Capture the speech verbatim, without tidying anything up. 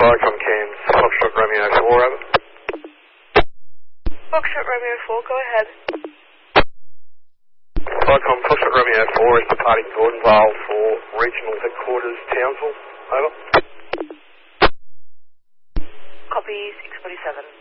Viacom Cairns, Foxtrot Romeo four, over. Foxtrot Romeo four, go ahead. Viacom, Foxtrot Romeo four is departing Gordonvale for Regional Headquarters, Townsville, over. Copy six forty-seven.